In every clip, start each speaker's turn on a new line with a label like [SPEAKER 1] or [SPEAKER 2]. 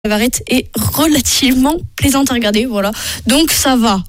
[SPEAKER 1] Varette est relativement plaisante à regarder, voilà. Donc ça va.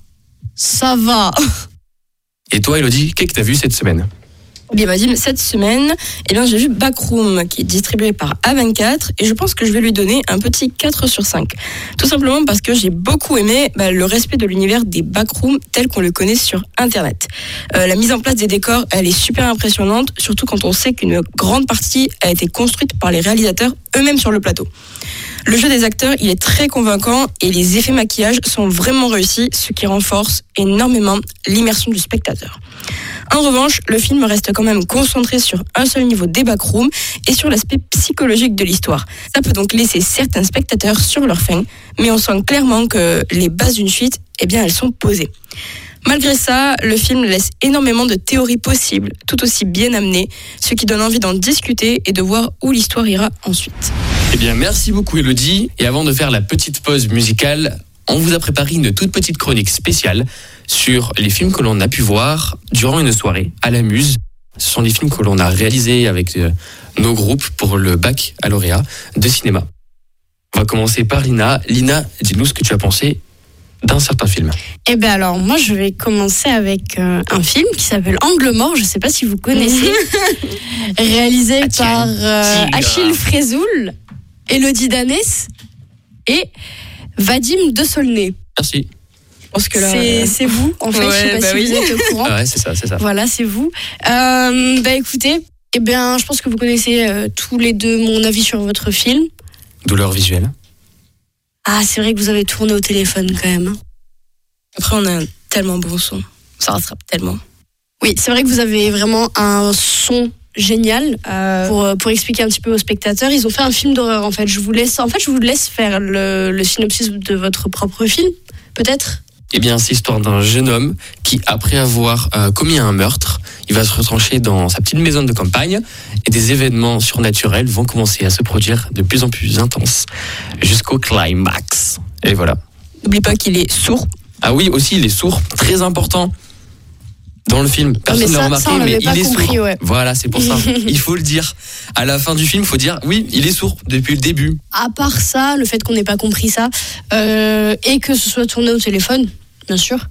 [SPEAKER 2] Et toi, Elodie, qu'est-ce que t'as vu cette semaine ?
[SPEAKER 3] Bien, Vadim, cette semaine, j'ai vu Backroom qui est distribué par A24 et je pense que je vais lui donner un petit 4 sur 5. Tout simplement parce que j'ai beaucoup aimé le respect de l'univers des backrooms tel qu'on le connaît sur Internet. La mise en place des décors, elle est super impressionnante, surtout quand on sait qu'une grande partie a été construite par les réalisateurs eux-mêmes sur le plateau. Le jeu des acteurs, il est très convaincant et les effets maquillage sont vraiment réussis, ce qui renforce énormément l'immersion du spectateur. En revanche, le film reste quand même concentré sur un seul niveau des backrooms et sur l'aspect psychologique de l'histoire. Ça peut donc laisser certains spectateurs sur leur faim, mais on sent clairement que les bases d'une suite, elles sont posées. Malgré ça, le film laisse énormément de théories possibles, tout aussi bien amenées, ce qui donne envie d'en discuter et de voir où l'histoire ira ensuite.
[SPEAKER 2] Eh bien, merci beaucoup, Elodie. Et avant de faire la petite pause musicale, on vous a préparé une toute petite chronique spéciale sur les films que l'on a pu voir durant une soirée à la Muse. Ce sont les films que l'on a réalisés avec nos groupes pour le baccalauréat de cinéma. On va commencer par Lina. Lina, dis-nous ce que tu as pensé d'un certain film.
[SPEAKER 1] Alors, moi, je vais commencer avec un film qui s'appelle Angle mort. Je ne sais pas si vous connaissez. Réalisé par Achille Frézoul, Élodie Danès et Vadim De Saulnay.
[SPEAKER 2] Merci.
[SPEAKER 1] Je pense que là, c'est vous, en fait.
[SPEAKER 3] Ouais,
[SPEAKER 1] je ne sais pas si vous êtes au courant.
[SPEAKER 2] Ouais, c'est ça.
[SPEAKER 1] Voilà, c'est vous. Écoutez, je pense que vous connaissez tous les deux mon avis sur votre film.
[SPEAKER 2] Douleur visuelle.
[SPEAKER 1] Ah, c'est vrai que vous avez tourné au téléphone quand même.
[SPEAKER 3] Après, on a un tellement bon son. Ça rattrape tellement.
[SPEAKER 1] Oui, c'est vrai que vous avez vraiment un son génial. Pour expliquer un petit peu aux spectateurs, ils ont fait un film d'horreur en fait. Je vous laisse faire le synopsis de votre propre film, peut-être.
[SPEAKER 2] C'est l'histoire d'un jeune homme qui, après avoir commis un meurtre, il va se retrancher dans sa petite maison de campagne et des événements surnaturels vont commencer à se produire de plus en plus intenses jusqu'au climax. Et voilà.
[SPEAKER 3] N'oublie pas qu'il est sourd.
[SPEAKER 2] Ah oui, aussi, il est sourd, très important dans le film. Personne ne l'a remarqué, mais il est sourd.
[SPEAKER 1] Ouais.
[SPEAKER 2] Voilà, c'est pour ça. Il faut le dire. À la fin du film, il faut dire, oui, il est sourd depuis le début.
[SPEAKER 1] À part ça, le fait qu'on n'ait pas compris ça, et que ce soit tourné au téléphone, bien sûr,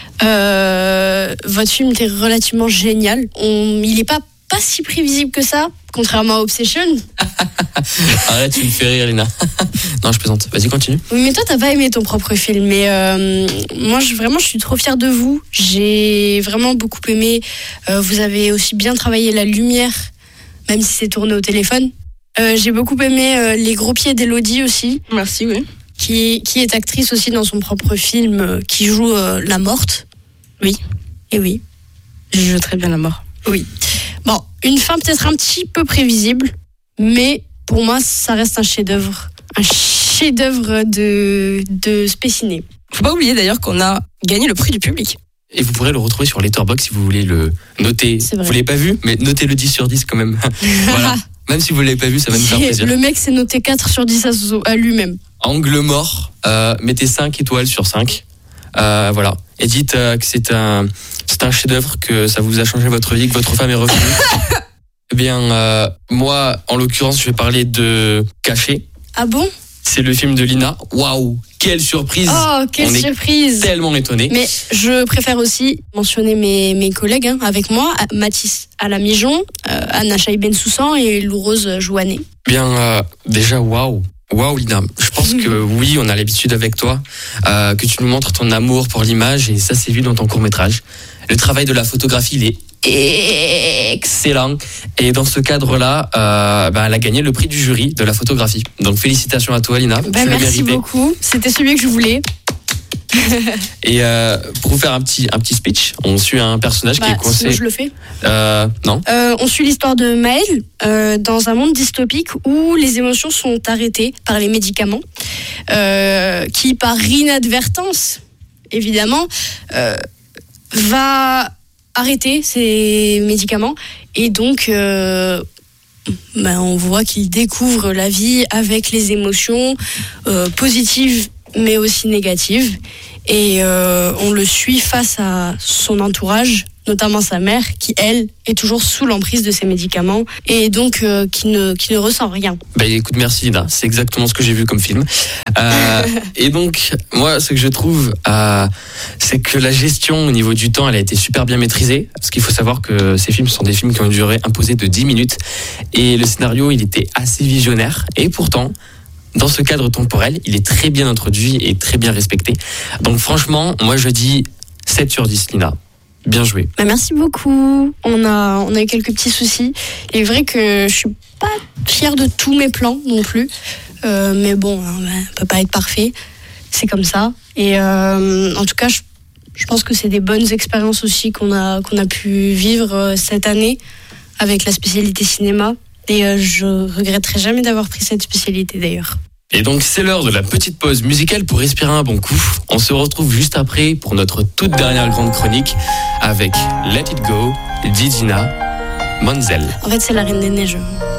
[SPEAKER 1] votre film était relativement génial. Il n'est pas si prévisible que ça, contrairement à Obsession.
[SPEAKER 2] Arrête, tu me fais rire, Lina. Non, je plaisante. Vas-y, continue.
[SPEAKER 1] Oui, mais toi, t'as pas aimé ton propre film. Mais moi, je suis trop fière de vous. J'ai vraiment beaucoup aimé. Vous avez aussi bien travaillé la lumière, même si c'est tourné au téléphone. J'ai beaucoup aimé les gros pieds d'Élodie aussi.
[SPEAKER 3] Merci, oui.
[SPEAKER 1] Qui est actrice aussi dans son propre film, qui joue la morte. Oui. Et oui.
[SPEAKER 3] Je joue très bien la mort.
[SPEAKER 1] Oui. Bon, une fin peut-être un petit peu prévisible, mais pour moi, ça reste un chef-d'œuvre. Un chef-d'œuvre de Spéciné.
[SPEAKER 3] Faut pas oublier d'ailleurs qu'on a gagné le prix du public.
[SPEAKER 2] Et vous pourrez le retrouver sur Letterboxd si vous voulez le noter.
[SPEAKER 1] C'est vrai.
[SPEAKER 2] Vous l'avez pas vu, mais notez le 10 sur 10 quand même. Voilà. Même si vous l'avez pas vu, ça va nous faire plaisir.
[SPEAKER 1] Le mec s'est noté 4 sur 10 à lui-même.
[SPEAKER 2] Angle mort, mettez 5 étoiles sur 5. Voilà. Et dites que c'est un chef-d'œuvre, que ça vous a changé votre vie, que votre femme est revenue. Moi, en l'occurrence, je vais parler de Caché.
[SPEAKER 1] Ah bon ?
[SPEAKER 2] C'est le film de Lina. Waouh, quelle surprise!
[SPEAKER 1] Oh, quelle surprise!
[SPEAKER 2] Tellement étonné.
[SPEAKER 1] Mais je préfère aussi mentionner mes collègues avec moi, Mathis Alamijon, Anna Chaïben Soussan et Lou Rose Jouanet.
[SPEAKER 2] Déjà, waouh! Waouh, Lina, je pense que oui, on a l'habitude avec toi, que tu nous montres ton amour pour l'image et ça s'est vu dans ton court-métrage. Le travail de la photographie, il est excellent. Et dans ce cadre-là, elle a gagné le prix du jury de la photographie. Donc félicitations à toi, Lina.
[SPEAKER 1] Merci beaucoup. C'était celui que je voulais.
[SPEAKER 2] Et pour vous faire un petit speech, on suit un personnage qui est coincé.
[SPEAKER 1] Sinon je le fais.
[SPEAKER 2] Non.
[SPEAKER 1] On suit l'histoire de Maël dans un monde dystopique où les émotions sont arrêtées par les médicaments, qui par inadvertance, évidemment, va arrêter ces médicaments et donc on voit qu'il découvre la vie avec les émotions positives mais aussi négatives et on le suit face à son entourage notamment sa mère, qui elle est toujours sous l'emprise de ses médicaments et donc qui ne ressent rien.
[SPEAKER 2] Bah écoute, merci Lina, c'est exactement ce que j'ai vu comme film. Et donc moi ce que je trouve c'est que la gestion au niveau du temps elle a été super bien maîtrisée, parce qu'il faut savoir que ces films sont des films qui ont une durée imposée de 10 minutes et le scénario il était assez visionnaire et pourtant dans ce cadre temporel il est très bien introduit et très bien respecté. Donc franchement moi je dis 7 sur 10 Lina. Bien joué.
[SPEAKER 1] Bah merci beaucoup. On a eu quelques petits soucis. Il est vrai que je suis pas fière de tous mes plans non plus. Mais bon, on peut pas être parfait. C'est comme ça. Et en tout cas, je pense que c'est des bonnes expériences aussi qu'on a pu vivre cette année avec la spécialité cinéma. Et je regretterai jamais d'avoir pris cette spécialité d'ailleurs.
[SPEAKER 2] Et donc c'est l'heure de la petite pause musicale pour respirer un bon coup. On se retrouve juste après pour notre toute dernière grande chronique avec Let It Go, d'Idina Menzel.
[SPEAKER 1] En fait, c'est la Reine des Neiges.